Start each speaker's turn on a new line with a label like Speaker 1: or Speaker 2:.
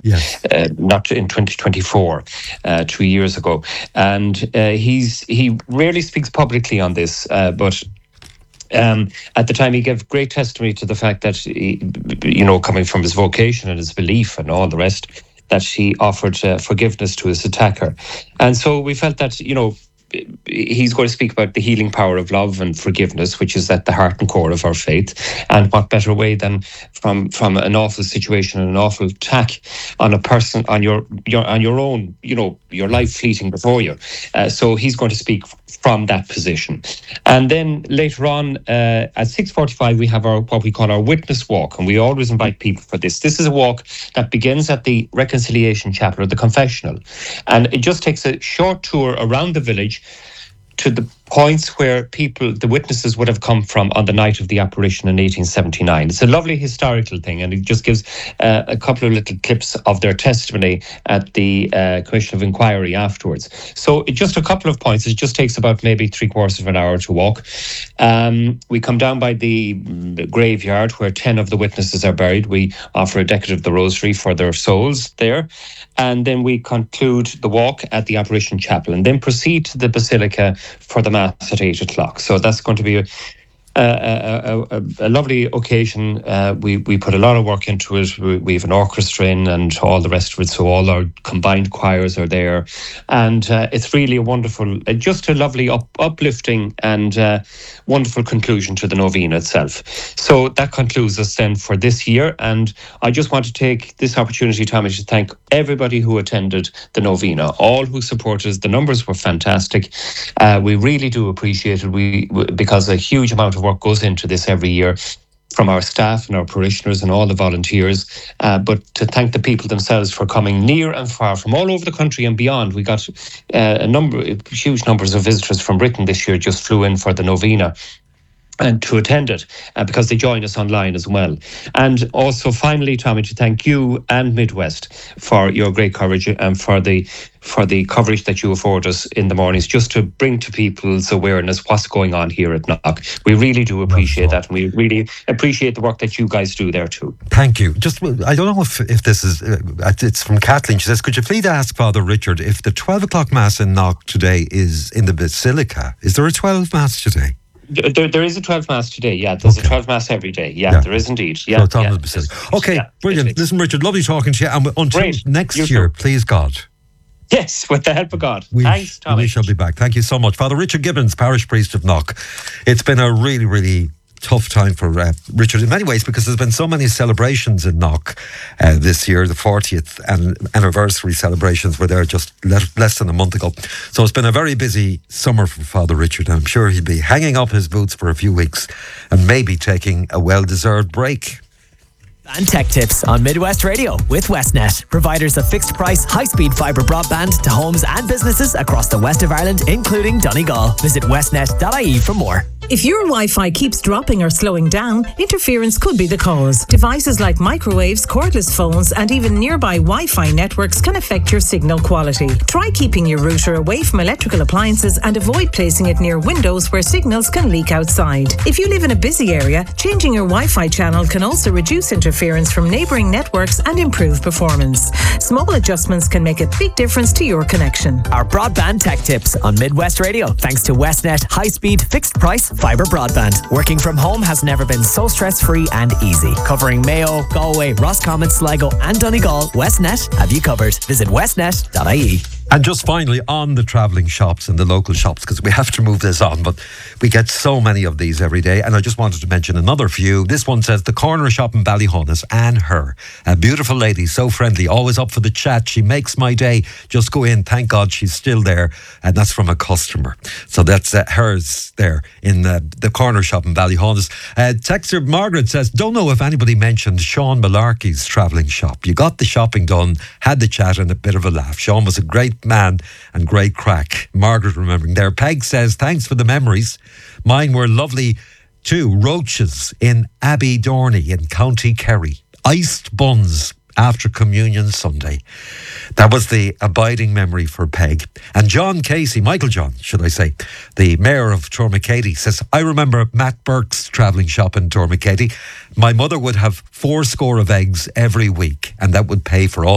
Speaker 1: Yes.
Speaker 2: Not in 2024, 2 years ago. And he rarely speaks publicly on this, but at the time, he gave great testimony to the fact that, coming from his vocation and his belief and all the rest, that he offered forgiveness to his attacker. And so we felt that, he's going to speak about the healing power of love and forgiveness, which is at the heart and core of our faith. And what better way than from an awful situation and an awful attack on a person, on your own, your life fleeting before you. So he's going to speak from that position. And then later on at 6:45, we have what we call our witness walk. And we always invite people for this. This is a walk that begins at the Reconciliation Chapel or the confessional. And it just takes a short tour around the village to the points where the witnesses would have come from on the night of the apparition in 1879. It's a lovely historical thing, and it just gives a couple of little clips of their testimony at the Commission of Inquiry afterwards. So just a couple of points. It just takes about maybe 3/4 of an hour to walk. We come down by the graveyard where 10 of the witnesses are buried. We offer a decade of the rosary for their souls there. And then we conclude the walk at the Apparition Chapel and then proceed to the Basilica for the Mass at 8 o'clock. So that's going to be a lovely occasion. We put a lot of work into it. We have an orchestra in and all the rest of it. So all our combined choirs are there. And it's really a wonderful, just a lovely uplifting and wonderful conclusion to the novena itself. So that concludes us then for this year. And I just want to take this opportunity, Tommy, to thank everybody who attended the novena, all who supported us. The numbers were fantastic. We really do appreciate it because a huge amount of work goes into this every year from our staff and our parishioners and all the volunteers, but to thank the people themselves for coming near and far from all over the country and beyond. We got huge numbers of visitors from Britain this year just flew in for the novena and to attend it because they join us online as well. And also finally, Tommy, to thank you and Midwest for your great coverage and for the coverage that you afford us in the mornings, just to bring to people's awareness what's going on here at Knock. We really do appreciate that, and we really appreciate the work that you guys do there too.
Speaker 1: Thank you. Just, I don't know if this is, it's from Kathleen. She says, could you please ask Father Richard if the 12 o'clock Mass in Knock today is in the Basilica? Is there a 12 Mass today?
Speaker 2: There is a 12 Mass today, yeah. There's a 12 Mass every day. Yeah, there is indeed. Yeah,
Speaker 1: so it's on the Basilica. Okay, brilliant. Listen, Richard, lovely talking to you. And until next year, please God.
Speaker 2: Yes, with the help of God. Thanks, Tommy.
Speaker 1: We shall be back. Thank you so much. Father Richard Gibbons, parish priest of Knock. It's been a really, really tough time for Richard in many ways, because there's been so many celebrations in Knock this year. The 40th anniversary celebrations were there just less than a month ago. So it's been a very busy summer for Father Richard, and I'm sure he'll be hanging up his boots for a few weeks and maybe taking a well-deserved break.
Speaker 3: And tech tips on Midwest Radio with Westnet, providers of fixed price, high-speed fibre broadband to homes and businesses across the west of Ireland, including Donegal. Visit westnet.ie for more.
Speaker 4: If your Wi-Fi keeps dropping or slowing down, interference could be the cause. Devices like microwaves, cordless phones, and even nearby Wi-Fi networks can affect your signal quality. Try keeping your router away from electrical appliances and avoid placing it near windows where signals can leak outside. If you live in a busy area, changing your Wi-Fi channel can also reduce interference from neighbouring networks and improve performance. Small adjustments can make a big difference to your connection.
Speaker 3: Our broadband tech tips on Midwest Radio, thanks to Westnet high-speed fixed price fibre broadband. Working from home has never been so stress-free and easy. Covering Mayo, Galway, Roscommon, Sligo and Donegal, Westnet have you covered. Visit westnet.ie.
Speaker 1: And just finally, on the travelling shops and the local shops, because we have to move this on, but we get so many of these every day. And I just wanted to mention another few. This one says, the corner shop in Ballyhonus, Anne Her. A beautiful lady, so friendly, always up for the chat. She makes my day. Just go in. Thank God she's still there. And that's from a customer. So that's hers there in the corner shop in Ballyhonus. Texter Margaret says, don't know if anybody mentioned Sean Malarkey's travelling shop. You got the shopping done, had the chat and a bit of a laugh. Sean was a great man and great crack. Margaret remembering there. Peg says, thanks for the memories. Mine were lovely too. Roaches in Abbey Dorney in County Kerry. Iced buns after Communion Sunday. That was the abiding memory for Peg. And John Casey, Michael John, should I say, the mayor of Tormakeady, says, I remember Matt Burke's travelling shop in Tormakeady. My mother would have 4 score of eggs every week, and that would pay for all